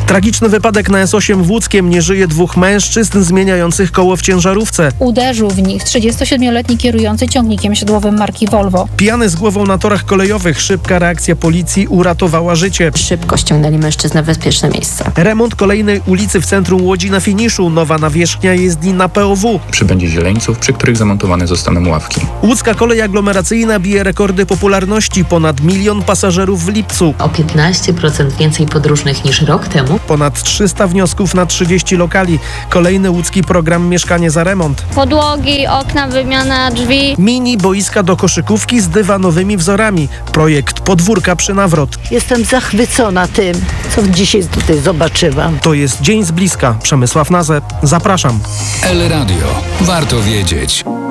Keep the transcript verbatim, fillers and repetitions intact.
Tragiczny wypadek na S osiem w Łódzkiem. Nie żyje dwóch mężczyzn zmieniających koło w ciężarówce. Uderzył w nich trzydziestosiedmioletni kierujący ciągnikiem siodłowym marki Volvo. Pijany z głową na torach kolejowych. Szybka reakcja policji uratowała życie. Szybko ściągnęli mężczyznę w bezpieczne miejsce. Remont kolejnej ulicy w centrum Łodzi na finiszu. Nowa nawierzchnia jezdni na P O W. Przybędzie zieleńców, przy których zamontowane zostaną ławki. Łódzka kolej aglomeracyjna bije rekordy popularności. Ponad milion pasażerów w lipcu. O piętnaście procent więcej podróżnych niż rok temu. Ponad trzysta wniosków na trzydzieści lokali. Kolejny łódzki program Mieszkanie za remont. Podłogi, okna, wymiana drzwi. Mini boiska do koszykówki z dywanowymi wzorami. Projekt Podwórka przy Nawrot. Jestem zachwycona tym, co dzisiaj tutaj zobaczyłam. To jest Dzień z bliska. Przemysław Nazę. Zapraszam. El Radio. Warto wiedzieć.